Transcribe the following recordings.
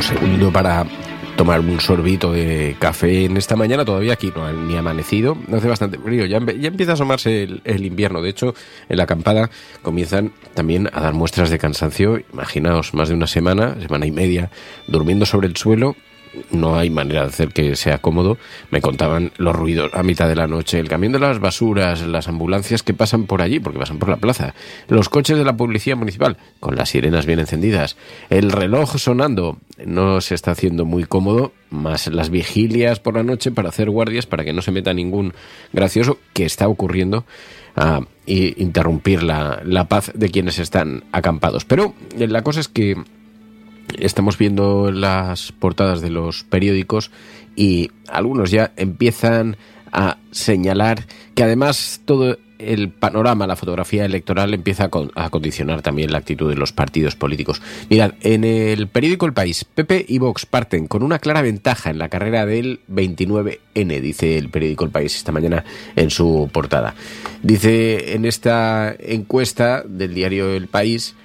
segundito para tomar un sorbito de café en esta mañana. Todavía aquí no ha ni amanecido, hace bastante frío, ya empieza a asomarse el invierno. De hecho, en la acampada comienzan también a dar muestras de cansancio. Imaginaos, más de una semana y media, durmiendo sobre el suelo. No hay manera de hacer que sea cómodo. Me contaban los ruidos a mitad de la noche, el camión de las basuras, las ambulancias que pasan por allí, porque pasan por la plaza, los coches de la policía municipal, con las sirenas bien encendidas, el reloj sonando. No se está haciendo muy cómodo, más las vigilias por la noche para hacer guardias, para que no se meta ningún gracioso que está ocurriendo y interrumpir la paz de quienes están acampados. Pero la cosa es que estamos viendo las portadas de los periódicos y algunos ya empiezan a señalar que además todo el panorama, la fotografía electoral empieza a condicionar también la actitud de los partidos políticos. Mirad, en el periódico El País, PP y Vox parten con una clara ventaja en la carrera del 29N, dice el periódico El País esta mañana en su portada. Dice en esta encuesta del diario El País,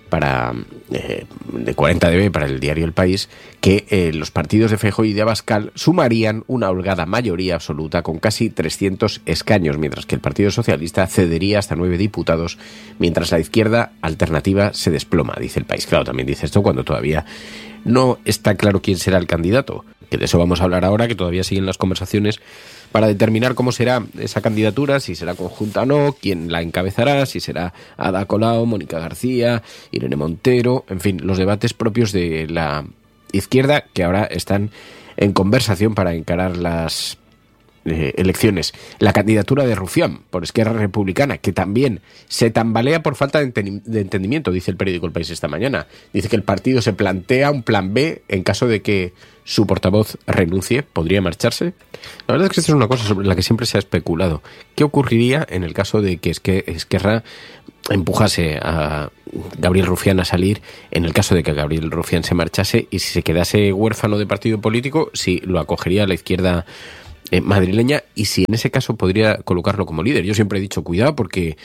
de 40dB para el diario El País, que los partidos de Feijóo y de Abascal sumarían una holgada mayoría absoluta con casi 300 escaños, mientras que el Partido Socialista cedería hasta 9 diputados, mientras la izquierda alternativa se desploma, dice El País. Claro, también dice esto cuando todavía no está claro quién será el candidato, que de eso vamos a hablar ahora, que todavía siguen las conversaciones para determinar cómo será esa candidatura, si será conjunta o no, quién la encabezará, si será Ada Colau, Mónica García, Irene Montero, en fin, los debates propios de la izquierda que ahora están en conversación para encarar las elecciones. La candidatura de Rufián por Esquerra Republicana, que también se tambalea por falta de entendimiento, dice el periódico El País esta mañana. Dice que el partido se plantea un plan B en caso de que su portavoz renuncie, podría marcharse. La verdad es que esta es una cosa sobre la que siempre se ha especulado. ¿Qué ocurriría en el caso de que Esquerra empujase a Gabriel Rufián a salir, en el caso de que Gabriel Rufián se marchase, y si se quedase huérfano de partido político, si lo acogería la izquierda madrileña, y si en ese caso podría colocarlo como líder? Yo siempre he dicho, cuidado, porque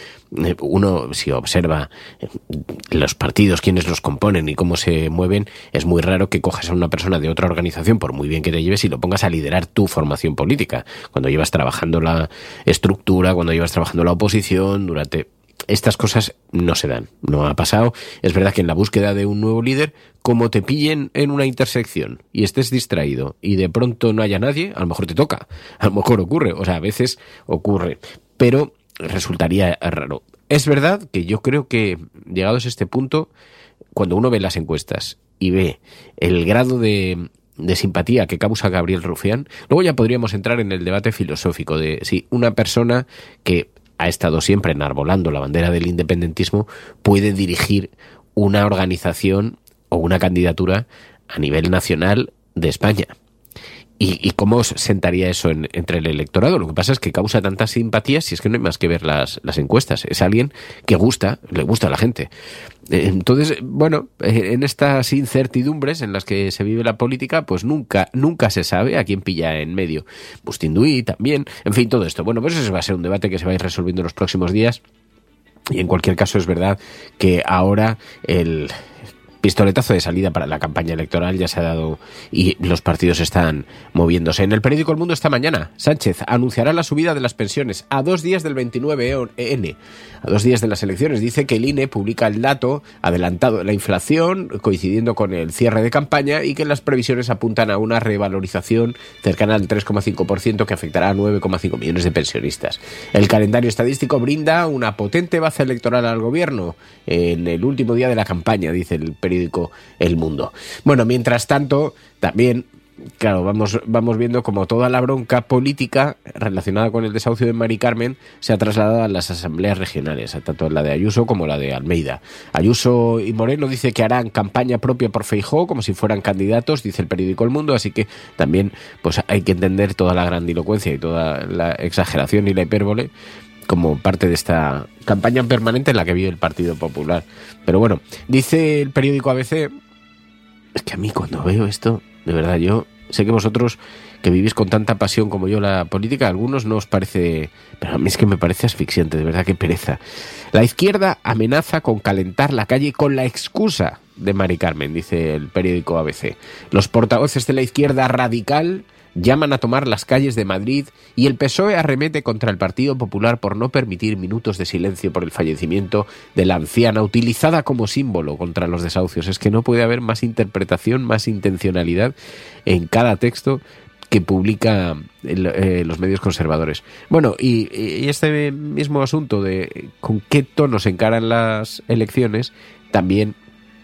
uno, si observa los partidos, quiénes los componen y cómo se mueven, es muy raro que cojas a una persona de otra organización, por muy bien que te lleves, y lo pongas a liderar tu formación política, cuando llevas trabajando la estructura, cuando llevas trabajando la oposición, durante... Estas cosas no se dan, no ha pasado. Es verdad que en la búsqueda de un nuevo líder, como te pillen en una intersección y estés distraído y de pronto no haya nadie, a lo mejor te toca, a lo mejor ocurre, o sea, a veces ocurre, pero resultaría raro. Es verdad que yo creo que, llegados a este punto, cuando uno ve las encuestas y ve el grado de simpatía que causa Gabriel Rufián, luego ya podríamos entrar en el debate filosófico de si una persona que ha estado siempre enarbolando la bandera del independentismo puede dirigir una organización o una candidatura a nivel nacional de España. ¿Y cómo sentaría eso entre el electorado? Lo que pasa es que causa tanta simpatía, si es que no hay más que ver las encuestas. Es alguien que le gusta a la gente. Entonces, bueno, en estas incertidumbres en las que se vive la política, pues nunca se sabe a quién pilla en medio. Bustinduy también, en fin, todo esto. Bueno, pues eso va a ser un debate que se va a ir resolviendo en los próximos días. Y en cualquier caso es verdad que ahora el pistoletazo de salida para la campaña electoral ya se ha dado y los partidos están moviéndose. En el periódico El Mundo esta mañana, Sánchez anunciará la subida de las pensiones a 2 días del 29N, a 2 días de las elecciones. Dice que el INE publica el dato adelantado de la inflación coincidiendo con el cierre de campaña y que las previsiones apuntan a una revalorización cercana al 3,5% que afectará a 9,5 millones de pensionistas. El calendario estadístico brinda una potente baza electoral al gobierno en el último día de la campaña, dice el periódico El Mundo. Bueno, mientras tanto, también, claro, vamos viendo como toda la bronca política relacionada con el desahucio de Mari Carmen se ha trasladado a las asambleas regionales, tanto la de Ayuso como la de Almeida. Ayuso y Moreno dice que harán campaña propia por Feijóo como si fueran candidatos, dice el periódico El Mundo, así que también pues hay que entender toda la grandilocuencia y toda la exageración y la hipérbole como parte de esta campaña permanente en la que vive el Partido Popular. Pero bueno, dice el periódico ABC Es que a mí cuando veo esto, de verdad, yo sé que vosotros que vivís con tanta pasión como yo la política, a algunos no os parece, pero a mí es que me parece asfixiante, de verdad, qué pereza. La izquierda amenaza con calentar la calle con la excusa de Mari Carmen, dice el periódico ABC. Los portavoces de la izquierda radical llaman a tomar las calles de Madrid y el PSOE arremete contra el Partido Popular por no permitir minutos de silencio por el fallecimiento de la anciana, utilizada como símbolo contra los desahucios. Es que no puede haber más interpretación, más intencionalidad en cada texto que publica los medios conservadores. Bueno, y este mismo asunto de con qué tono se encaran las elecciones también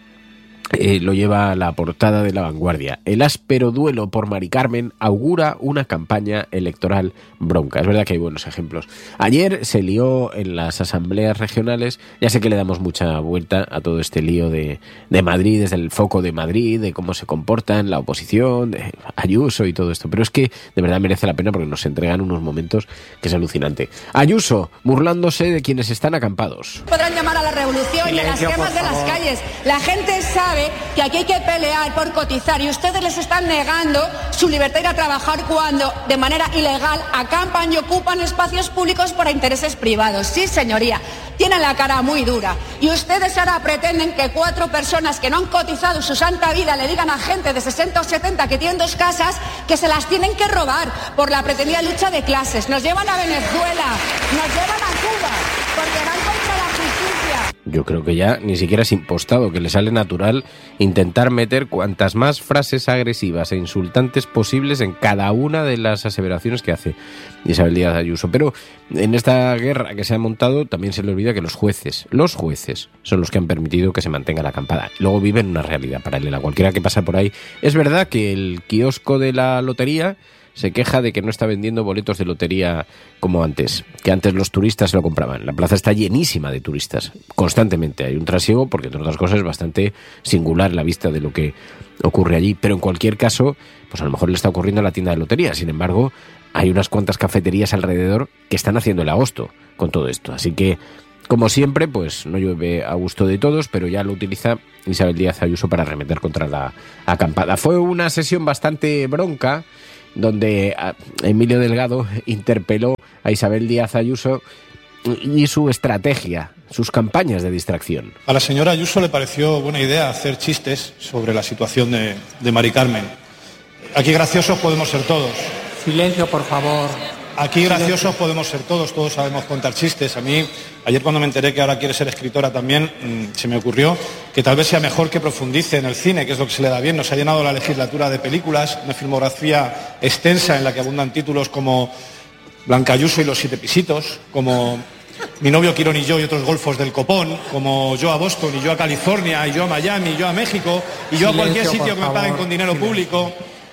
lo lleva a la portada de La Vanguardia. El áspero duelo por Mari Carmen augura una campaña electoral bronca. Es verdad que hay buenos ejemplos. Ayer se lió en las asambleas regionales. Ya sé que le damos mucha vuelta a todo este lío de Madrid, desde el foco de Madrid, de cómo se comportan la oposición, de Ayuso y todo esto. Pero es que de verdad merece la pena porque nos entregan unos momentos que es alucinante. Ayuso, burlándose de quienes están acampados. Podrán llamar a la revolución y a las quemas de las calles. La gente sabe que aquí hay que pelear por cotizar y ustedes les están negando su libertad de ir a trabajar cuando de manera ilegal acampan y ocupan espacios públicos para intereses privados. Sí, señoría, tienen la cara muy dura y ustedes ahora pretenden que 4 personas que no han cotizado su santa vida le digan a gente de 60 o 70 que tienen 2 casas que se las tienen que robar por la pretendida lucha de clases. Nos llevan a Venezuela, nos llevan a Cuba porque van contra la justicia. Yo creo que ya ni siquiera es impostado, que le sale natural intentar meter cuantas más frases agresivas e insultantes posibles en cada una de las aseveraciones que hace Isabel Díaz Ayuso. Pero en esta guerra que se ha montado también se le olvida que los jueces son los que han permitido que se mantenga la acampada. Luego viven una realidad paralela. Cualquiera que pasa por ahí. Es verdad que el kiosco de la lotería se queja de que no está vendiendo boletos de lotería como antes, que antes los turistas lo compraban. La plaza está llenísima de turistas, constantemente. Hay un trasiego porque, entre otras cosas, es bastante singular la vista de lo que ocurre allí. Pero en cualquier caso, pues a lo mejor le está ocurriendo a la tienda de lotería. Sin embargo, hay unas cuantas cafeterías alrededor que están haciendo el agosto con todo esto. Así que, como siempre, pues no llueve a gusto de todos, pero ya lo utiliza Isabel Díaz Ayuso para arremeter contra la acampada. Fue una sesión bastante bronca, donde Emilio Delgado interpeló a Isabel Díaz Ayuso y su estrategia, sus campañas de distracción. A la señora Ayuso le pareció buena idea hacer chistes sobre la situación de Mari Carmen. Aquí graciosos podemos ser todos. Silencio, por favor. Aquí graciosos podemos ser todos sabemos contar chistes. A mí, ayer cuando me enteré que ahora quiere ser escritora también, se me ocurrió que tal vez sea mejor que profundice en el cine, que es lo que se le da bien. Nos ha llenado la legislatura de películas, una filmografía extensa en la que abundan títulos como Blanca Ayuso y los 7 pisitos, como Mi novio Quirón y yo y otros golfos del Copón, como Yo a Boston y yo a California y yo a Miami y yo a México y yo a cualquier sitio que me paguen con dinero público.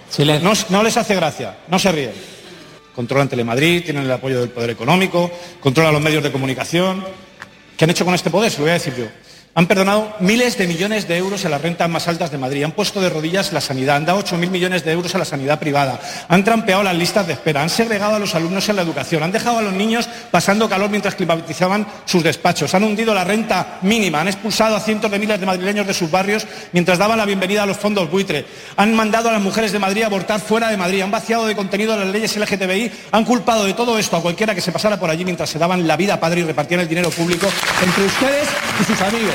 No les hace gracia, no se ríen. Controlan Telemadrid, tienen el apoyo del poder económico, controlan los medios de comunicación. ¿Qué han hecho con este poder? Se lo voy a decir yo. Han perdonado miles de millones de euros a las rentas más altas de Madrid, han puesto de rodillas la sanidad, han dado 8.000 millones de euros a la sanidad privada, han trampeado las listas de espera, han segregado a los alumnos en la educación, han dejado a los niños pasando calor mientras climatizaban sus despachos, han hundido la renta mínima, han expulsado a cientos de miles de madrileños de sus barrios mientras daban la bienvenida a los fondos buitre, han mandado a las mujeres de Madrid a abortar fuera de Madrid, han vaciado de contenido las leyes LGTBI, han culpado de todo esto a cualquiera que se pasara por allí mientras se daban la vida padre y repartían el dinero público entre ustedes y sus amigos.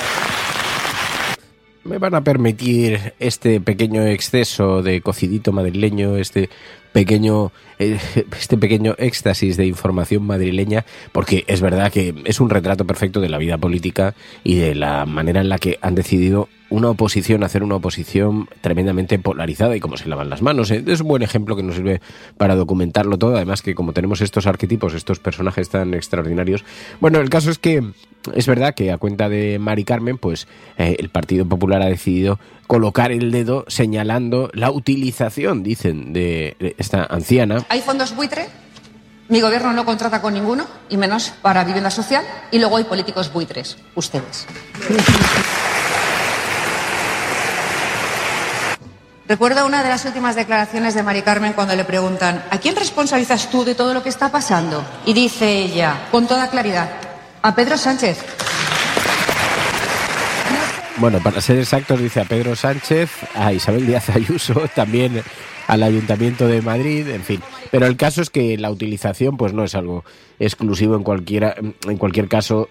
Me van a permitir este pequeño exceso de cocidito madrileño, este pequeño éxtasis de información madrileña, porque es verdad que es un retrato perfecto de la vida política y de la manera en la que han decidido hacer una oposición tremendamente polarizada y cómo se lavan las manos. Es un buen ejemplo que nos sirve para documentarlo todo, además que como tenemos estos arquetipos, estos personajes tan extraordinarios. Bueno, el caso es que es verdad que a cuenta de Mari Carmen, pues el Partido Popular ha decidido colocar el dedo señalando la utilización, dicen, de esta anciana. ¿Hay fondos buitre? Mi gobierno no contrata con ninguno, y menos para vivienda social, y luego hay políticos buitres, ustedes. Recuerdo una de las últimas declaraciones de Mari Carmen cuando le preguntan ¿a quién responsabilizas tú de todo lo que está pasando? Y dice ella, con toda claridad, a Pedro Sánchez. Bueno, para ser exactos, dice a Pedro Sánchez, a Isabel Díaz Ayuso, también al Ayuntamiento de Madrid, en fin. Pero el caso es que la utilización pues no es algo exclusivo en cualquier caso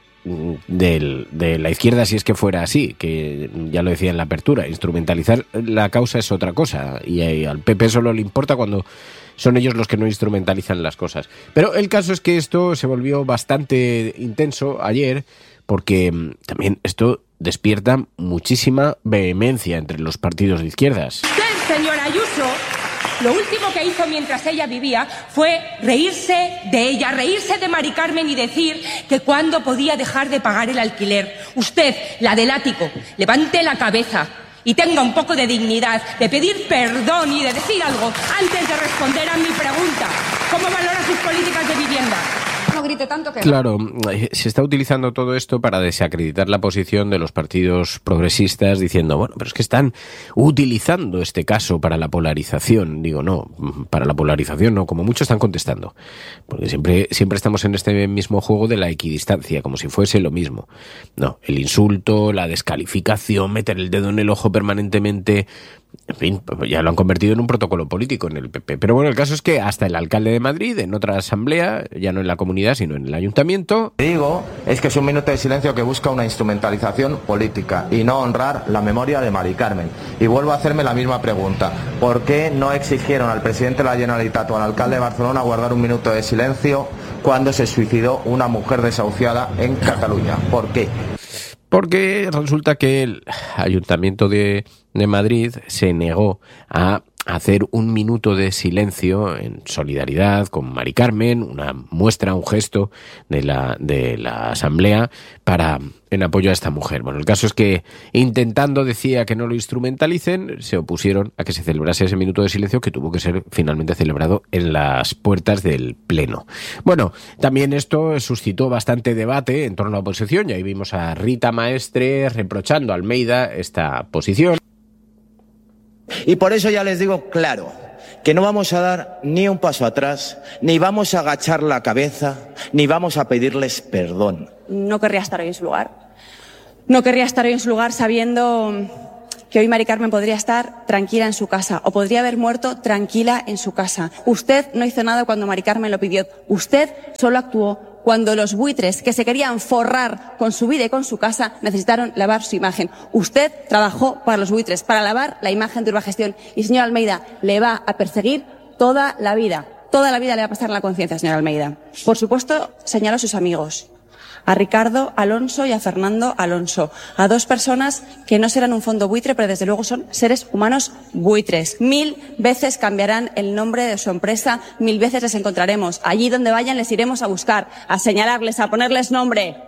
de la izquierda, si es que fuera así, que ya lo decía en la apertura, instrumentalizar la causa es otra cosa, y al PP solo le importa cuando son ellos los que no instrumentalizan las cosas. Pero el caso es que esto se volvió bastante intenso ayer, porque también esto despierta muchísima vehemencia entre los partidos de izquierdas. Usted, señora Ayuso, lo último que hizo mientras ella vivía fue reírse de ella, reírse de Mari Carmen y decir que cuándo podía dejar de pagar el alquiler. Usted, la del ático, levante la cabeza y tenga un poco de dignidad, de pedir perdón y de decir algo antes de responder a mi pregunta. ¿Cómo valora sus políticas de vivienda? No grite tanto que... Claro, se está utilizando todo esto para desacreditar la posición de los partidos progresistas diciendo, bueno, pero es que están utilizando este caso para la polarización. Digo, no, para la polarización no, como muchos están contestando. Porque siempre estamos en este mismo juego de la equidistancia, como si fuese lo mismo. No, el insulto, la descalificación, meter el dedo en el ojo permanentemente... En fin, ya lo han convertido en un protocolo político en el PP. Pero bueno, el caso es que hasta el alcalde de Madrid, en otra asamblea, ya no en la comunidad, sino en el ayuntamiento... Lo que digo es que es un minuto de silencio que busca una instrumentalización política y no honrar la memoria de Mari Carmen. Y vuelvo a hacerme la misma pregunta. ¿Por qué no exigieron al presidente de la Generalitat o al alcalde de Barcelona guardar un minuto de silencio cuando se suicidó una mujer desahuciada en Cataluña? ¿Por qué? Porque resulta que el Ayuntamiento de Madrid se negó a hacer un minuto de silencio en solidaridad con Mari Carmen, una muestra, un gesto de la asamblea en apoyo a esta mujer. Bueno, el caso es que intentando, decía, que no lo instrumentalicen, se opusieron a que se celebrase ese minuto de silencio que tuvo que ser finalmente celebrado en las puertas del Pleno. Bueno, también esto suscitó bastante debate en torno a la oposición y ahí vimos a Rita Maestre reprochando a Almeida esta posición. Y por eso ya les digo claro, que no vamos a dar ni un paso atrás, ni vamos a agachar la cabeza, ni vamos a pedirles perdón. No querría estar hoy en su lugar. No querría estar hoy en su lugar sabiendo que hoy Mari Carmen podría estar tranquila en su casa o podría haber muerto tranquila en su casa. Usted no hizo nada cuando Mari Carmen lo pidió. Usted solo actuó cuando los buitres que se querían forrar con su vida y con su casa necesitaron lavar su imagen. Usted trabajó para los buitres, para lavar la imagen de Urbagestión. Y, señor Almeida, le va a perseguir toda la vida. Toda la vida le va a pasar en la conciencia, señor Almeida. Por supuesto, señaló a sus amigos. A Ricardo Alonso y a Fernando Alonso, a dos personas que no serán un fondo buitre, pero desde luego son seres humanos buitres. 1000 veces cambiarán el nombre de su empresa, 1000 veces les encontraremos. Allí donde vayan les iremos a buscar, a señalarles, a ponerles nombre.